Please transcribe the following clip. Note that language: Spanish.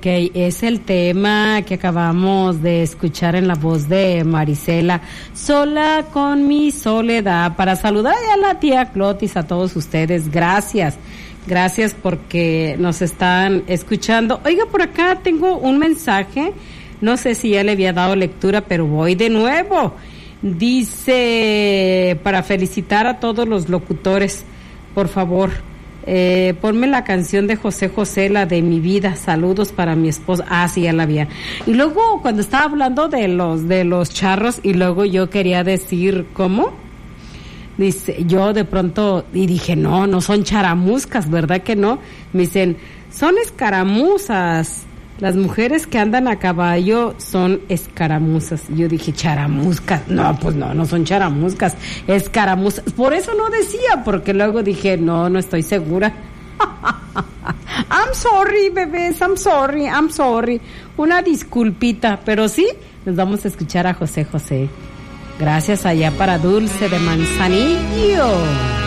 Ok, es el tema que acabamos de escuchar en la voz de Marisela, Sola con mi soledad, para saludar a la tía Clotis, a todos ustedes, gracias porque nos están escuchando. Oiga, por acá tengo un mensaje, no sé si ya le había dado lectura, pero voy de nuevo. Dice, para felicitar a todos los locutores, por favor, ponme la canción de José José, la de Mi Vida, saludos para mi esposa. Ah, sí, ya la había. Y luego cuando estaba hablando de los charros, y luego yo quería decir, ¿cómo? Dice, yo de pronto, y dije, no son charamuscas, ¿verdad que no? Me dicen, son escaramuzas. Las mujeres que andan a caballo son escaramuzas. Yo dije, charamuscas. No, pues no son charamuscas, escaramuzas. Por eso no decía, porque luego dije, no estoy segura. I'm sorry, bebés, I'm sorry. Una disculpita, pero sí, nos vamos a escuchar a José José. Gracias allá para Dulce de Manzanillo.